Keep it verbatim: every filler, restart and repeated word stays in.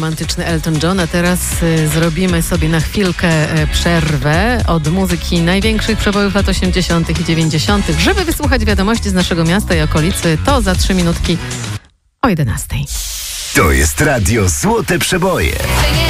romantyczny Elton John, a teraz y, zrobimy sobie na chwilkę y, przerwę od muzyki największych przebojów lat osiemdziesiątych i dziewięćdziesiątych, żeby wysłuchać wiadomości z naszego miasta i okolicy. To za trzy minutki o jedenastej. To jest radio Złote Przeboje.